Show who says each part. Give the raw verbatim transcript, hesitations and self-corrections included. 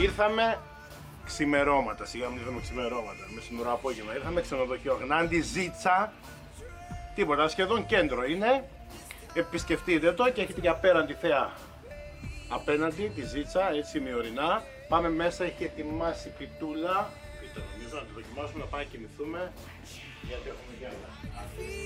Speaker 1: Ήρθαμε ξημερώματα, σιγά μην ήρθαμε ξημερώματα, με σήμερα απόγευμα. Ήρθαμε ξενοδοχείο Γνάντι, Ζήτσα, τίποτα, σχεδόν κέντρο είναι. Επισκεφτείτε το και έχετε και απέναντι θέα. Απέναντι τη Ζήτσα, έτσι ημιορεινά. Πάμε μέσα, έχει ετοιμάσει πιτούλα. Πίτα νομίζω, να τη δοκιμάσουμε, να πάμε να κοιμηθούμε, γιατί έχουμε κι άλλα.